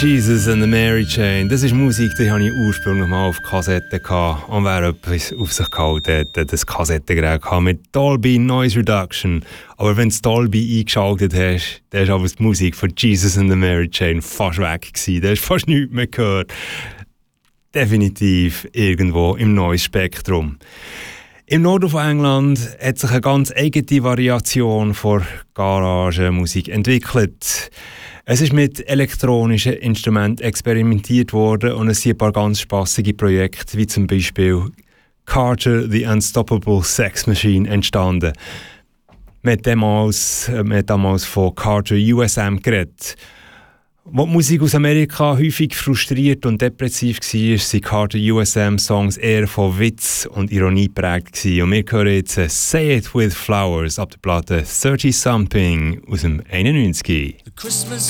Jesus and the Mary Chain, das ist Musik, die hatte ich ursprünglich mal auf Kassette und wer etwas auf sich gehalten hat, das Kassettengerät mit Dolby Noise Reduction. Aber wenn du Dolby eingeschaltet hast, dann ist aber die Musik von Jesus and the Mary Chain fast weg gewesen. Da hast du fast nichts mehr gehört. Definitiv irgendwo im Noise Spektrum. Im Norden von England hat sich eine ganz eigene Variation von Garagenmusik entwickelt. Es ist mit elektronischen Instrumenten experimentiert worden und es sind ein paar ganz spassige Projekte, wie zum Beispiel Carter the Unstoppable Sex Machine entstanden. Man hat damals von Carter USM geredet. Wo die Musik aus Amerika häufig frustriert und depressiv war, sind Carter USM-Songs eher von Witz und Ironie geprägt. Und wir hören jetzt «Say It With Flowers» ab der Platte «30 Something» aus dem 91. The Christmas